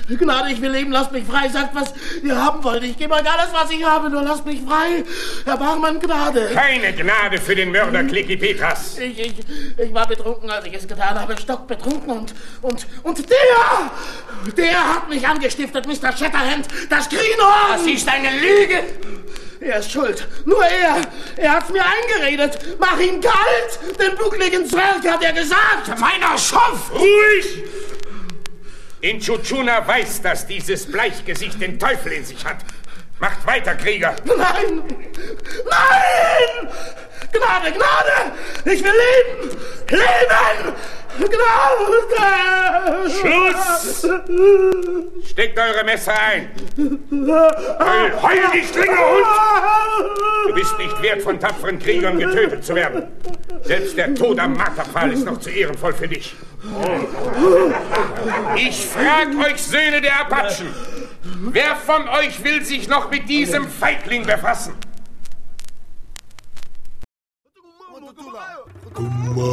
Gnade, ich will leben, lasst mich frei. Sagt, was ihr haben wollt. Ich gebe euch alles, was ich habe, nur lasst mich frei. Erbarmen, Gnade. Keine Gnade für den Mörder Kliki Petras. Ich war betrunken, als ich es getan habe, stockbetrunken und der hat mich angestiftet, Mr. Shatterhand, das Greenhorn. Das ist eine Lüge. Er ist schuld. Nur er. Er hat's mir eingeredet. Mach ihn kalt. Den buckligen Zwerg, hat er gesagt. Meiner Schopf. Ruhig! Inchuchuna weiß, dass dieses Bleichgesicht den Teufel in sich hat. Macht weiter, Krieger. Nein! Nein! Gnade, Gnade! Ich will leben! Leben! Gnade! Schluss! Steckt eure Messer ein. Heul dich, Schlingerhund! Du bist nicht wert, von tapferen Kriegern getötet zu werden. Selbst der Tod am Marterpfahl ist noch zu ehrenvoll für dich. Ich frag euch, Söhne der Apachen, wer von euch will sich noch mit diesem Feigling befassen?